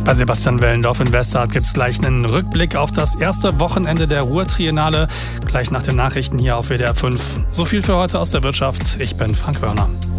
Bei Sebastian Wellendorf in Westerhardt gibt es gleich einen Rückblick auf das erste Wochenende der Ruhr-Triennale. Gleich nach den Nachrichten hier auf WDR 5. So viel für heute aus der Wirtschaft. Ich bin Frank Wörner.